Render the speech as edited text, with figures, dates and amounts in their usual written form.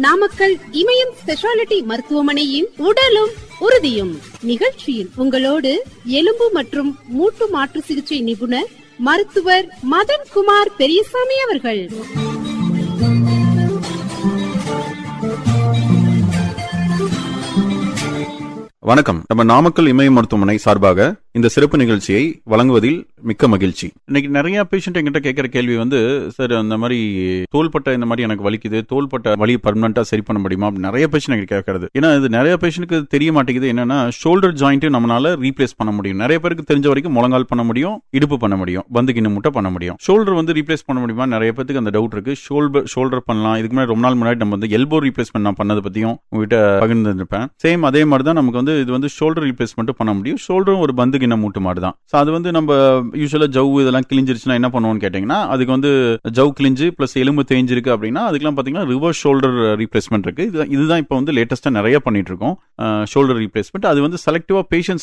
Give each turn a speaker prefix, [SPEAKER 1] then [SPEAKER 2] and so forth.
[SPEAKER 1] நாமக்கல் இமயம் speciality மருத்துவமனையின் உடலும் உறுதியும் நிகழ்ச்சியில் உங்களோடு எலும்பு மற்றும் மூட்டு மாற்று சிகிச்சை நிபுணர் மருத்துவர் மதன்குமார் பெரியசாமி அவர்கள்.
[SPEAKER 2] வணக்கம். நம்ம நாமக்கல் இமய மருத்துவமனை சார்பாக இந்த சிறப்பு நிகழ்ச்சியை வழங்குவதில் மிக்க மகிழ்ச்சி. இன்னைக்கு நிறைய பேஷண்ட் என்கிட்ட கேட்கிற கேள்வி சார் அந்த மாதிரி தோள்பட்டை இந்த மாதிரி எனக்கு வலிக்குது, தோள்பட்டை வலி பர்மனண்டா சரி பண்ண முடியுமா? நிறைய பேஷண்ட் எனக்கு கேட்கறது. ஏன்னா இது நிறைய பேஷண்ட்க்கு தெரிய மாட்டேங்குது. என்னன்னா ஷோல்டர் ஜாயிண்ட் நம்மளால ரீப்ளேஸ் பண்ண முடியும். நிறைய பேருக்கு தெரிஞ்ச வரைக்கும் முழங்கால் பண்ண முடியும், இடுப்பு பண்ண முடியும், பந்துகின்னு முட்டை பண்ண முடியும். ஷோல்டர் ரீப்ளேஸ் பண்ண முடியுமா? நிறைய பேருக்கு அந்த டவுட் இருக்கு. ஷோல்டர் பண்ணலாம். இதுக்கு முன்னாடி ரொம்ப நாள் முன்னாடி நம்ம எல்போ ரீப்ளேஸ்மெண்ட் நான் பண்ணது பத்தியும் உங்ககிட்ட பகிர்ந்துருப்பேன். சேம் அதே மாதிரி தான் நமக்கு இது ஷோல்டர் ரீப்ளேஸ்மெண்ட் பண்ண முடியும். ஷோல்டரும் ஒரு பந்துகின்ன மூட்டு மாதிரி தான். அது நம்ம யூசுவலா ஜவ் இதெல்லாம் கிழிஞ்சிருச்சுன்னா என்ன பண்ணுவோம்னு கேட்டீங்கன்னா, அதுக்கு ஜவ் கிழிஞ்சு பிளஸ் எலும்பு தேஞ்சிருக்கு அப்படின்னா அதுக்கெல்லாம் பாத்தீங்கன்னா ரிவர்ஸ் ஷோல்டர் ரீப்ளேஸ்மெண்ட் இருக்கு. இதுதான் இப்போ லேட்டஸ்டா நிறைய பண்ணிட்டு இருக்கோம் ஷோல்டர் ரீப்ளேஸ்மெண்ட். அது செலக்டிவா பேஷன்ஸ்